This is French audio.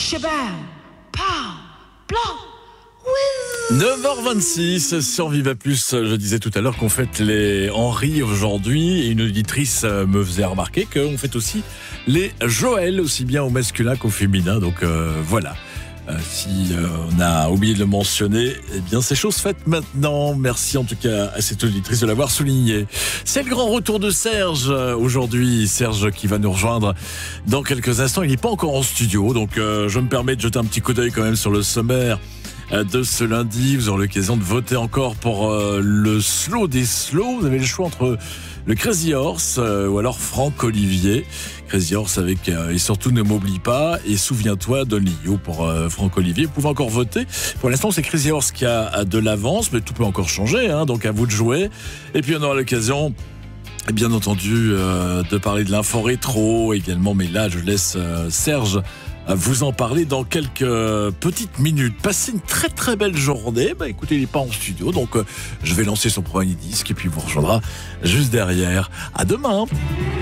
Shabam, pow, blanc. 9h26 sur Viva Plus. Je disais tout à l'heure qu'on fête les Henri aujourd'hui, et une auditrice me faisait remarquer qu'on fête aussi les Joël, aussi bien au masculin qu'au féminin. Donc voilà. Si on a oublié de le mentionner, eh bien c'est chose faite maintenant. Merci en tout cas à cette auditrice de l'avoir souligné. C'est le grand retour de Serge aujourd'hui. Serge qui va nous rejoindre dans quelques instants. Il n'est pas encore en studio, donc je me permets de jeter un petit coup d'œil quand même sur le sommaire de ce lundi. Vous aurez l'occasion de voter encore pour le slow des slows. Vous avez le choix entre le Crazy Horse ou alors Franck Olivier. Crazy Horse avec et surtout Ne m'oublie pas et Souviens-toi de Lio pour Franck Olivier. Vous pouvez encore voter. Pour l'instant, c'est Crazy Horse qui a de l'avance, mais tout peut encore changer, hein, donc à vous de jouer. Et puis on aura l'occasion, bien entendu, de parler de l'info rétro également, mais là je laisse Serge vous en parler dans quelques petites minutes. Passez une très très belle journée. Écoutez, il n'est pas en studio, donc je vais lancer son premier disque et puis il vous rejoindra juste derrière. À demain.